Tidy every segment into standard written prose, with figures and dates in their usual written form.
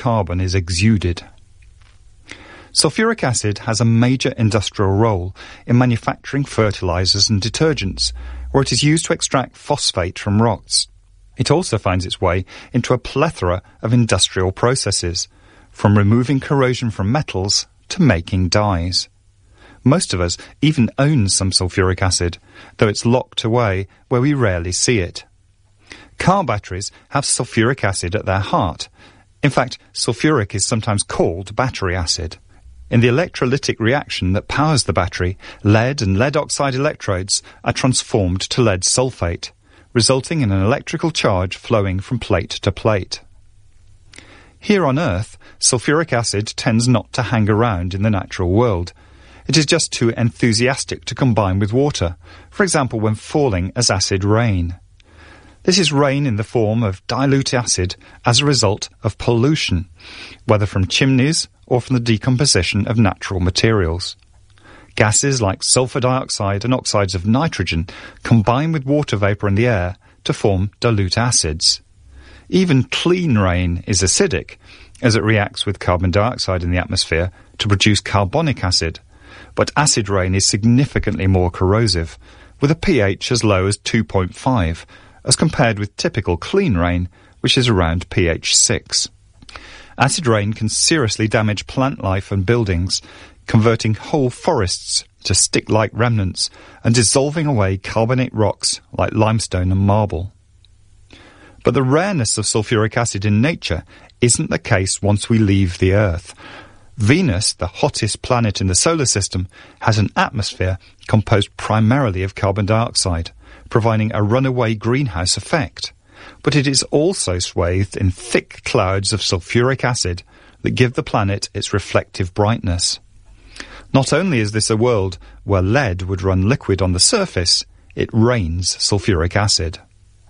carbon is exuded. Sulfuric acid has a major industrial role in manufacturing fertilizers and detergents, where it is used to extract phosphate from rocks. It also finds its way into a plethora of industrial processes, from removing corrosion from metals to making dyes. Most of us even own some sulfuric acid, though it's locked away where we rarely see it. Car batteries have sulfuric acid at their heart. In fact, sulfuric is sometimes called battery acid. In the electrolytic reaction that powers the battery, lead and lead oxide electrodes are transformed to lead sulfate, resulting in an electrical charge flowing from plate to plate. Here on Earth, sulfuric acid tends not to hang around in the natural world. It is just too enthusiastic to combine with water, for example when falling as acid rain. This is rain in the form of dilute acid as a result of pollution, whether from chimneys or from the decomposition of natural materials. Gases like sulfur dioxide and oxides of nitrogen combine with water vapour in the air to form dilute acids. Even clean rain is acidic, as it reacts with carbon dioxide in the atmosphere to produce carbonic acid, but acid rain is significantly more corrosive, with a pH as low as 2.5, as compared with typical clean rain, which is around pH 6. Acid rain can seriously damage plant life and buildings, converting whole forests to stick-like remnants and dissolving away carbonate rocks like limestone and marble. But the rareness of sulfuric acid in nature isn't the case once we leave the Earth. Venus, the hottest planet in the solar system, has an atmosphere composed primarily of carbon dioxide, providing a runaway greenhouse effect. But it is also swathed in thick clouds of sulfuric acid that give the planet its reflective brightness. Not only is this a world where lead would run liquid on the surface, it rains sulfuric acid.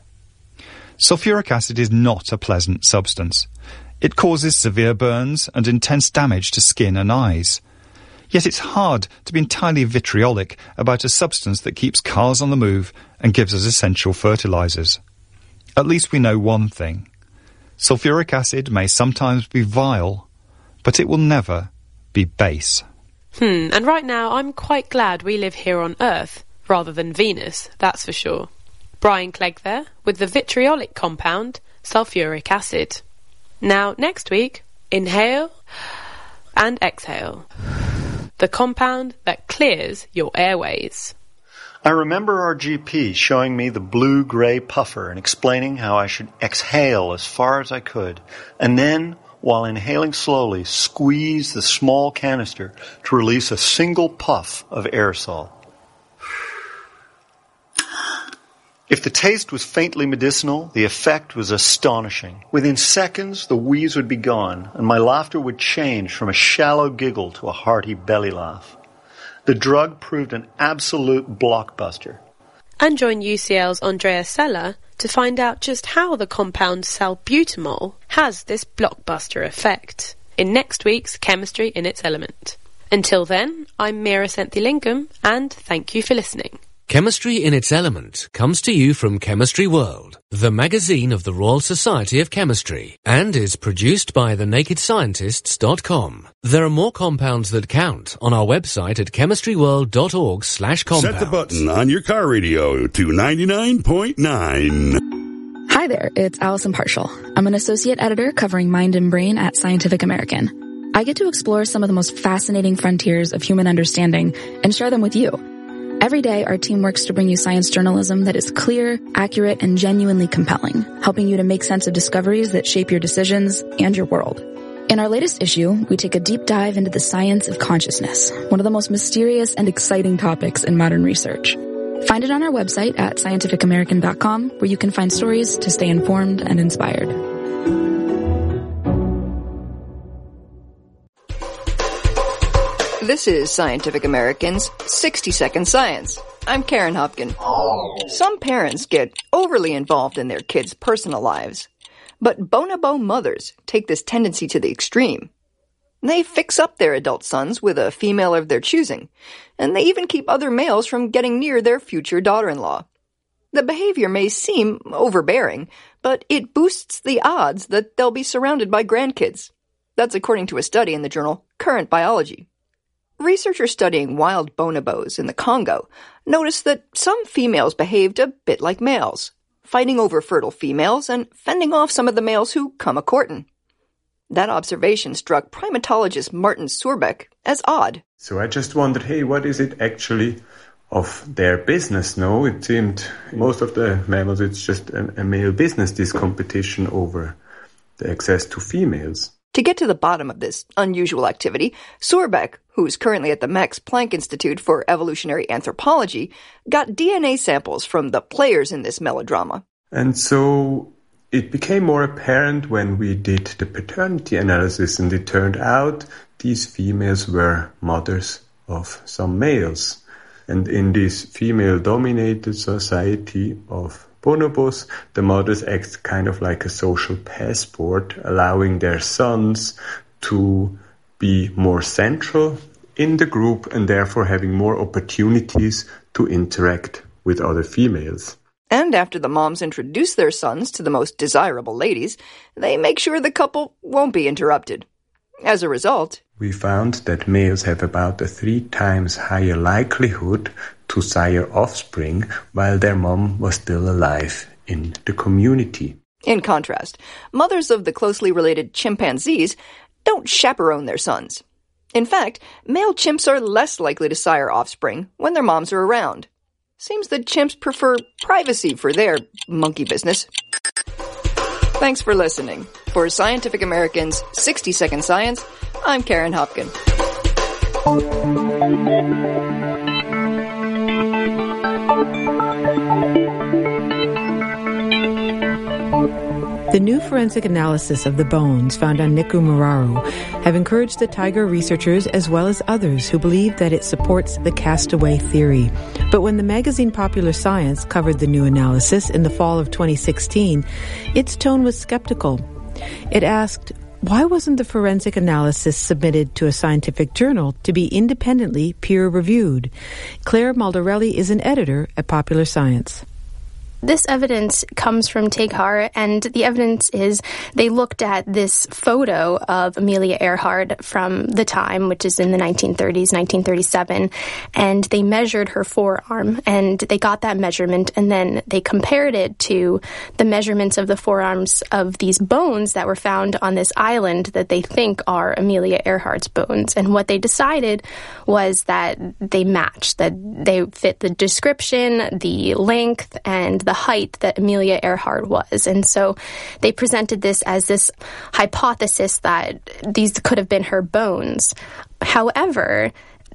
Sulfuric acid is not a pleasant substance. It causes severe burns and intense damage to skin and eyes. Yet it's hard to be entirely vitriolic about a substance that keeps cars on the move and gives us essential fertilizers. At least we know one thing. Sulfuric acid may sometimes be vile, but it will never be base. And right now I'm quite glad we live here on Earth rather than Venus, that's for sure. Brian Clegg there with the vitriolic compound sulfuric acid. Now, next week, inhale and exhale. The compound that clears your airways. I remember our GP showing me the blue-gray puffer and explaining how I should exhale as far as I could, and then, while inhaling slowly, squeeze the small canister to release a single puff of aerosol. If the taste was faintly medicinal, the effect was astonishing. Within seconds, the wheeze would be gone, and my laughter would change from a shallow giggle to a hearty belly laugh. The drug proved an absolute blockbuster. And join UCL's Andrea Sella to find out just how the compound salbutamol has this blockbuster effect in next week's Chemistry in its Element. Until then, I'm Meera Senthilingam, and thank you for listening. Chemistry in its Element comes to you from Chemistry World, the magazine of the Royal Society of Chemistry, and is produced by thenakedscientists.com. There are more compounds that count on our website at chemistryworld.org/compounds. Set the button on your car radio to 99.9. Hi there, it's Allison Partial. I'm an associate editor covering mind and brain at Scientific American. I get to explore some of the most fascinating frontiers of human understanding and share them with you. Every day, our team works to bring you science journalism that is clear, accurate, and genuinely compelling, helping you to make sense of discoveries that shape your decisions and your world. In our latest issue, we take a deep dive into the science of consciousness, one of the most mysterious and exciting topics in modern research. Find it on our website at scientificamerican.com, where you can find stories to stay informed and inspired. This is Scientific American's 60-Second Science. I'm Karen Hopkin. Some parents get overly involved in their kids' personal lives, but bonobo mothers take this tendency to the extreme. They fix up their adult sons with a female of their choosing, and they even keep other males from getting near their future daughter-in-law. The behavior may seem overbearing, but it boosts the odds that they'll be surrounded by grandkids. That's according to a study in the journal Current Biology. Researchers studying wild bonobos in the Congo noticed that some females behaved a bit like males, fighting over fertile females and fending off some of the males who come a-courtin'. That observation struck primatologist Martin Surbeck as odd. So I just wondered, hey, what is it actually of their business? No, it seemed most of the mammals, it's just a male business, this competition over the access to females. To get to the bottom of this unusual activity, Surbeck, who's currently at the Max Planck Institute for Evolutionary Anthropology, got DNA samples from the players in this melodrama. And so it became more apparent when we did the paternity analysis, and it turned out these females were mothers of some males. And in this female-dominated society of bonobos, the mothers act kind of like a social passport, allowing their sons to be more central in the group and therefore having more opportunities to interact with other females. And after the moms introduce their sons to the most desirable ladies, they make sure the couple won't be interrupted. As a result, we found that males have about a 3 times higher likelihood to sire offspring while their mom was still alive in the community. In contrast, mothers of the closely related chimpanzees don't chaperone their sons. In fact, male chimps are less likely to sire offspring when their moms are around. Seems that chimps prefer privacy for their monkey business. Thanks for listening. For Scientific American's 60-Second Science, I'm Karen Hopkin. The new forensic analysis of the bones found on Nikumaroro have encouraged the tiger researchers as well as others who believe that it supports the castaway theory. But when the magazine Popular Science covered the new analysis in the fall of 2016, its tone was skeptical. It asked, why wasn't the forensic analysis submitted to a scientific journal to be independently peer-reviewed? Claire Maldarelli is an editor at Popular Science. This evidence comes from TIGHAR, and the evidence is they looked at this photo of Amelia Earhart from the time, which is in the 1930s, 1937, and they measured her forearm, and they got that measurement, and then they compared it to the measurements of the forearms of these bones that were found on this island that they think are Amelia Earhart's bones. And what they decided was that they matched, that they fit the description, the length, and the height that Amelia Earhart was. And so they presented this as this hypothesis that these could have been her bones. However,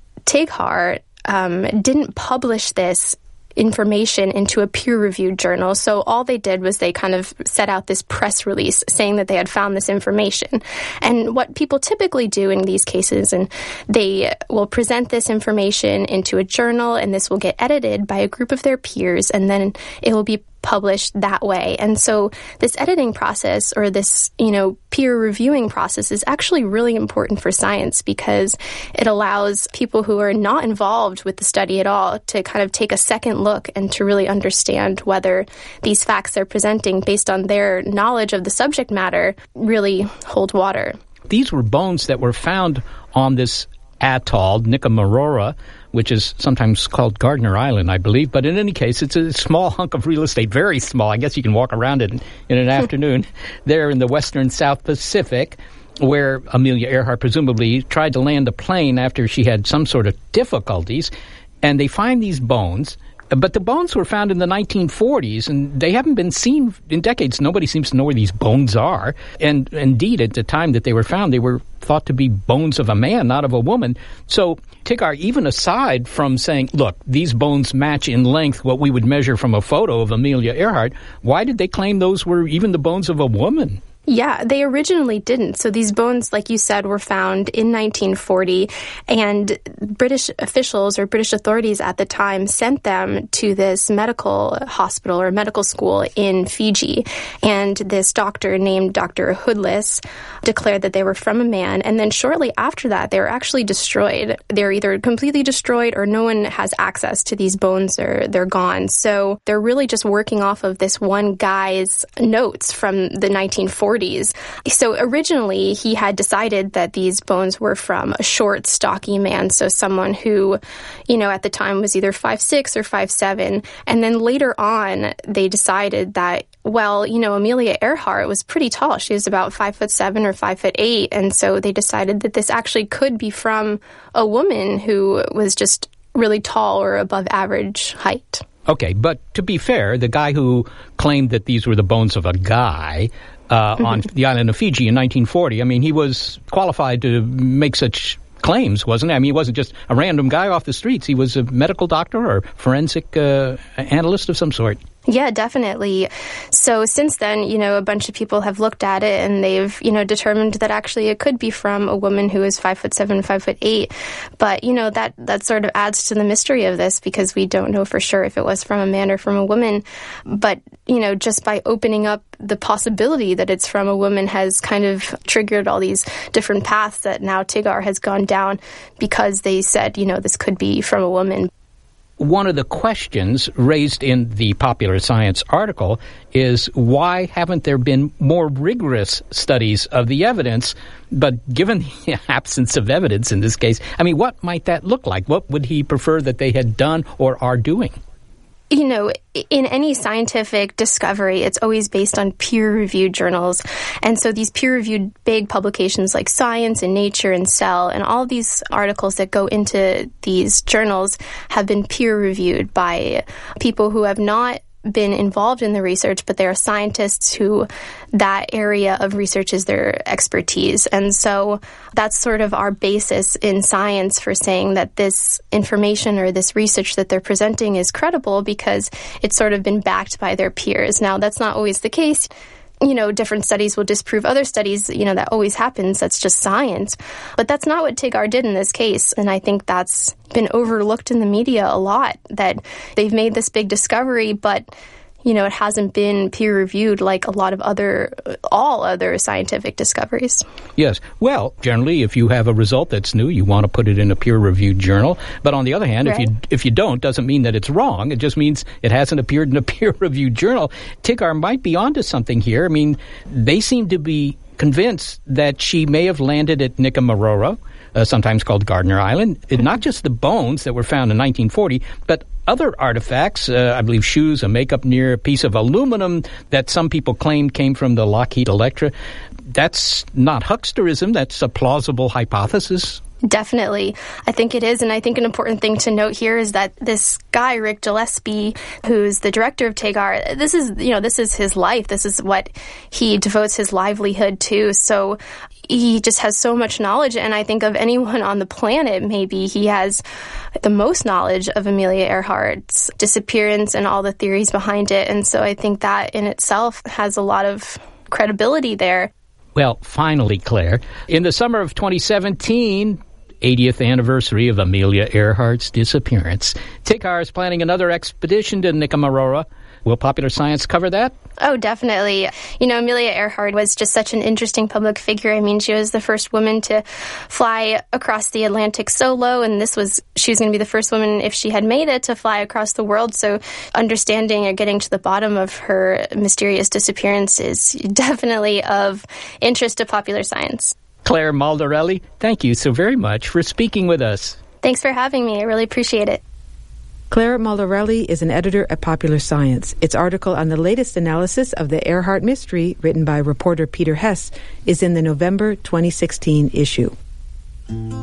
TIGHAR didn't publish this information into a peer-reviewed journal. So all they did was they kind of set out this press release saying that they had found this information. And what people typically do in these cases, and they will present this information into a journal, and this will get edited by a group of their peers, and then it will be published that way. And so this editing process, or this, peer reviewing process, is actually really important for science because it allows people who are not involved with the study at all to kind of take a second look and to really understand whether these facts they're presenting based on their knowledge of the subject matter really hold water. These were bones that were found on this atoll, Nikumaroro, which is sometimes called Gardner Island, I believe. But in any case, it's a small hunk of real estate, very small. I guess you can walk around it in an afternoon there in the western South Pacific, where Amelia Earhart presumably tried to land a plane after she had some sort of difficulties. And they find these bones. But the bones were found in the 1940s, and they haven't been seen in decades. Nobody seems to know where these bones are. And indeed, at the time that they were found, they were thought to be bones of a man, not of a woman. So TIGHAR, even aside from saying, look, these bones match in length what we would measure from a photo of Amelia Earhart, why did they claim those were even the bones of a woman? Yeah, they originally didn't. So these bones, like you said, were found in 1940, and British officials or British authorities at the time sent them to this medical hospital or medical school in Fiji. And this doctor named Dr. Hoodless declared that they were from a man. And then shortly after that, they were actually destroyed. They're either completely destroyed or no one has access to these bones, or they're gone. So they're really just working off of this one guy's notes from the 1940s. 1940s. So originally, he had decided that these bones were from a short, stocky man, so someone who, at the time was either 5'6" or 5'7". And then later on, they decided that, Amelia Earhart was pretty tall. She was about 5'7" or 5'8", and so they decided that this actually could be from a woman who was just really tall or above average height. Okay, but to be fair, the guy who claimed that these were the bones of a guy on the island of Fiji in 1940, he was qualified to make such claims, wasn't he? He wasn't just a random guy off the streets. He was a medical doctor or forensic analyst of some sort. Yeah, definitely. So since then, a bunch of people have looked at it and they've, determined that actually it could be from a woman who is 5'7", 5'8". But, that sort of adds to the mystery of this because we don't know for sure if it was from a man or from a woman. But, just by opening up the possibility that it's from a woman has kind of triggered all these different paths that now TIGAR has gone down because they said, this could be from a woman. One of the questions raised in the Popular Science article is why haven't there been more rigorous studies of the evidence? But given the absence of evidence in this case, what might that look like? What would he prefer that they had done or are doing? In any scientific discovery, it's always based on peer-reviewed journals. And so these peer-reviewed big publications like Science and Nature and Cell and all these articles that go into these journals have been peer-reviewed by people who have not been involved in the research, but they are scientists who that area of research is their expertise. And so that's sort of our basis in science for saying that this information or this research that they're presenting is credible because it's sort of been backed by their peers. Now, that's not always the case. Different studies will disprove other studies. That always happens. That's just science. But that's not what TIGAR did in this case. And I think that's been overlooked in the media a lot, that they've made this big discovery, but, it hasn't been peer-reviewed like a lot of all other scientific discoveries. Yes. Well, generally, if you have a result that's new, you want to put it in a peer-reviewed journal. But on the other hand, right, if you don't, doesn't mean that it's wrong. It just means it hasn't appeared in a peer-reviewed journal. TIGAR might be onto something here. They seem to be convinced that she may have landed at Nikumaroro, sometimes called Gardner Island. Not just the bones that were found in 1940, but other artifacts, I believe shoes, a makeup near, a piece of aluminum that some people claimed came from the Lockheed Electra. That's not hucksterism. That's a plausible hypothesis. Definitely. I think it is. And I think an important thing to note here is that this guy, Rick Gillespie, who's the director of TIGAR, this is his life. This is what he devotes his livelihood to. So he just has so much knowledge. And I think of anyone on the planet, maybe he has the most knowledge of Amelia Earhart's disappearance and all the theories behind it. And so I think that in itself has a lot of credibility there. Well, finally, Claire, in the summer of 2017, 80th anniversary of Amelia Earhart's disappearance, TIGAR is planning another expedition to Nikumaroro. Will Popular Science cover that? Oh, definitely. Amelia Earhart was just such an interesting public figure. She was the first woman to fly across the Atlantic solo, and she was going to be the first woman, if she had made it, to fly across the world. So understanding or getting to the bottom of her mysterious disappearance is definitely of interest to Popular Science. Claire Maldarelli, thank you so very much for speaking with us. Thanks for having me. I really appreciate it. Claire Maldarelli is an editor at Popular Science. Its article on the latest analysis of the Earhart mystery, written by reporter Peter Hess, is in the November 2016 issue.